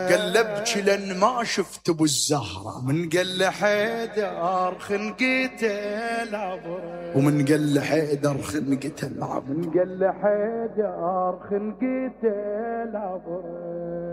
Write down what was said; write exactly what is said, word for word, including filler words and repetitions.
قلبك لن ما شفت ابو الزهرة، من قال حيدر خنقته العبره، ومن قال حيدر خنقته العبره، من قال حيدر خنقته العبره.